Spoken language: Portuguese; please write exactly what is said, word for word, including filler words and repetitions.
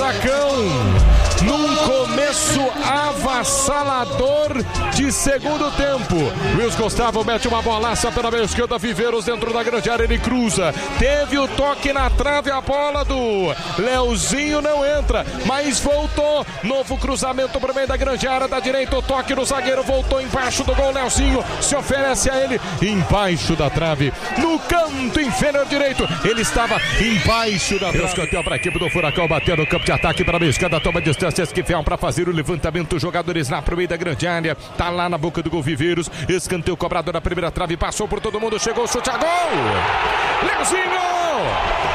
Furacão, num começo avassalador de segundo tempo. Luiz Gustavo mete uma bolaça pela meia esquerda, Viveiros dentro da grande área, ele cruza, teve o toque na trave, a bola do Leozinho não entra, mas voltou, novo cruzamento para o meio da grande área, da direita o toque no zagueiro, voltou embaixo do gol, Leozinho se oferece a ele, embaixo da trave, no canto inferior direito, ele estava embaixo da trave. Escanteio para a equipe do Furacão, bateu no campo de ataque para a meia esquerda, toma distância, Esquivel para fazer o levantamento, jogadores lá para o meio da grande área, tá lá na boca do gol Viveiros, escanteio cobrado na primeira trave, passou por todo mundo, chegou o chute a gol, Leozinho!